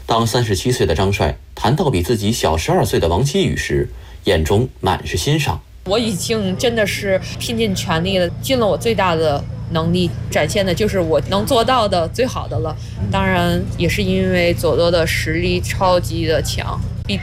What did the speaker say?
当37岁的张帅谈到比自己小12岁的王希雨时，眼中满是欣赏。 我已经真的是拼尽全力了，尽了我最大的能力，展现的就是我能做到的最好的了。当然也是因为佐多的实力超级的强，比